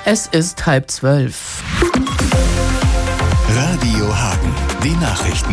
Es ist 11:30. Radio Hagen, die Nachrichten.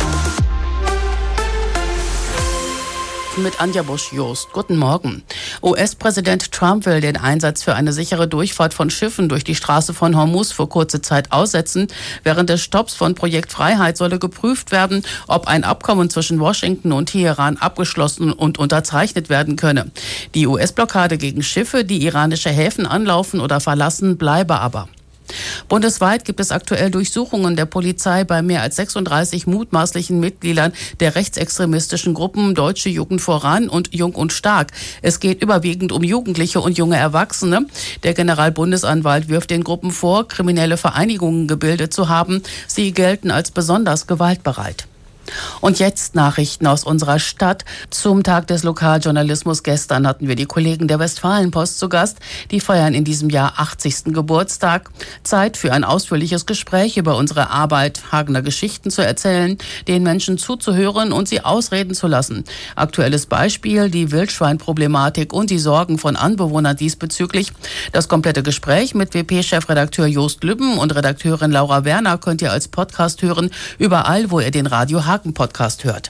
Mit Anja Busch-Jost. Guten Morgen. US-Präsident Trump will den Einsatz für eine sichere Durchfahrt von Schiffen durch die Straße von Hormuz für kurze Zeit aussetzen. Während des Stopps von Projekt Freiheit solle geprüft werden, ob ein Abkommen zwischen Washington und Teheran abgeschlossen und unterzeichnet werden könne. Die US-Blockade gegen Schiffe, die iranische Häfen anlaufen oder verlassen, bleibe aber. Bundesweit gibt es aktuell Durchsuchungen der Polizei bei mehr als 36 mutmaßlichen Mitgliedern der rechtsextremistischen Gruppen Deutsche Jugend voran und Jung und Stark. Es geht überwiegend um Jugendliche und junge Erwachsene. Der Generalbundesanwalt wirft den Gruppen vor, kriminelle Vereinigungen gebildet zu haben. Sie gelten als besonders gewaltbereit. Und jetzt Nachrichten aus unserer Stadt. Zum Tag des Lokaljournalismus gestern hatten wir die Kollegen der Westfalenpost zu Gast. Die feiern in diesem Jahr 80. Geburtstag. Zeit für ein ausführliches Gespräch über unsere Arbeit, Hagener Geschichten zu erzählen, den Menschen zuzuhören und sie ausreden zu lassen. Aktuelles Beispiel, die Wildschweinproblematik und die Sorgen von Anwohnern diesbezüglich. Das komplette Gespräch mit WP-Chefredakteur Jost Lübben und Redakteurin Laura Werner könnt ihr als Podcast hören, überall, wo ihr den Radio Hagen-Podcast hört.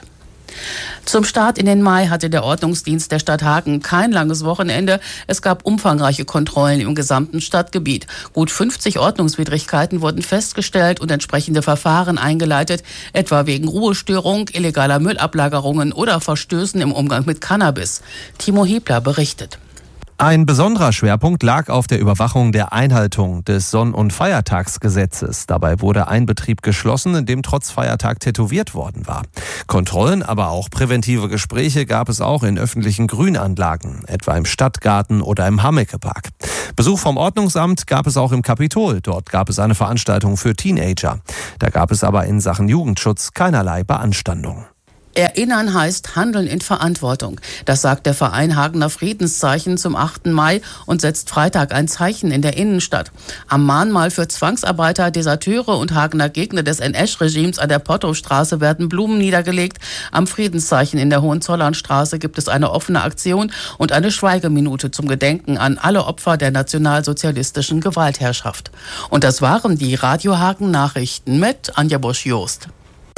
Zum Start in den Mai hatte der Ordnungsdienst der Stadt Hagen kein langes Wochenende. Es gab umfangreiche Kontrollen im gesamten Stadtgebiet. Gut 50 Ordnungswidrigkeiten wurden festgestellt und entsprechende Verfahren eingeleitet, etwa wegen Ruhestörung, illegaler Müllablagerungen oder Verstößen im Umgang mit Cannabis. Timo Hiebler berichtet. Ein besonderer Schwerpunkt lag auf der Überwachung der Einhaltung des Sonn- und Feiertagsgesetzes. Dabei wurde ein Betrieb geschlossen, in dem trotz Feiertag tätowiert worden war. Kontrollen, aber auch präventive Gespräche gab es auch in öffentlichen Grünanlagen, etwa im Stadtgarten oder im Hammeke-Park. Besuch vom Ordnungsamt gab es auch im Kapitol. Dort gab es eine Veranstaltung für Teenager. Da gab es aber in Sachen Jugendschutz keinerlei Beanstandung. Erinnern heißt Handeln in Verantwortung. Das sagt der Verein Hagener Friedenszeichen zum 8. Mai und setzt Freitag ein Zeichen in der Innenstadt. Am Mahnmal für Zwangsarbeiter, Deserteure und Hagener Gegner des NS-Regimes an der Pottowstraße werden Blumen niedergelegt. Am Friedenszeichen in der Hohenzollernstraße gibt es eine offene Aktion und eine Schweigeminute zum Gedenken an alle Opfer der nationalsozialistischen Gewaltherrschaft. Und das waren die Radio Hagen Nachrichten mit Anja Busch-Jost.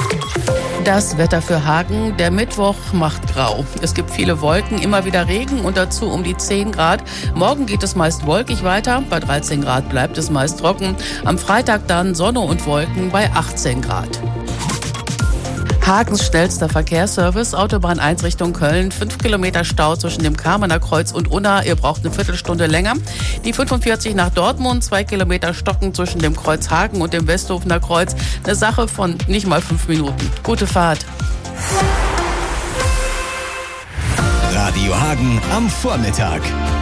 Das Wetter für Hagen, der Mittwoch macht grau. Es gibt viele Wolken, immer wieder Regen und dazu um die 10 Grad. Morgen geht es meist wolkig weiter, bei 13 Grad bleibt es meist trocken. Am Freitag dann Sonne und Wolken bei 18 Grad. Hagens schnellster Verkehrsservice, Autobahn 1 Richtung Köln, 5 Kilometer Stau zwischen dem Kamener Kreuz und Unna, ihr braucht eine Viertelstunde länger. Die 45 nach Dortmund, 2 Kilometer Stocken zwischen dem Kreuz Hagen und dem Westhofener Kreuz, eine Sache von nicht mal 5 Minuten. Gute Fahrt. Radio Hagen am Vormittag.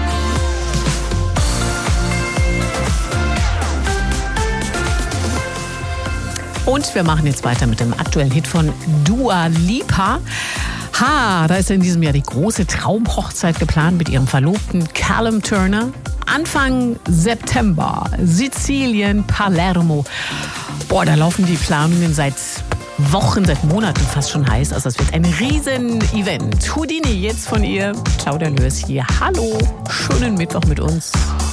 Und wir machen jetzt weiter mit dem aktuellen Hit von Dua Lipa. Da ist in diesem Jahr die große Traumhochzeit geplant mit ihrem Verlobten Callum Turner. Anfang September, Sizilien, Palermo. Da laufen die Planungen seit Wochen, seit Monaten fast schon heiß. Also es wird ein Riesen-Event. Houdini jetzt von ihr. Ciao, der Lös hier. Hallo, schönen Mittwoch mit uns.